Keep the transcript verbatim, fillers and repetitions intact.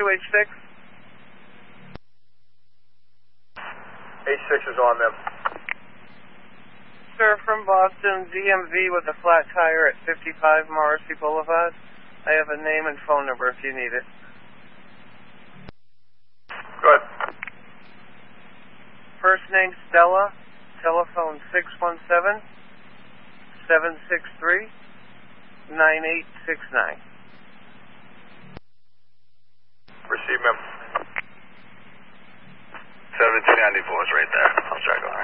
to H six? H six is on them. Sir, from Boston, D M V with a flat tire at fifty-five Morrissey Boulevard. I have a name and phone number if you need it. Go ahead. First name Stella, telephone six one seven, seven six three, nine eight six nine. Receive, ma'am. seventeen ninety-four is right there. I'll check on her.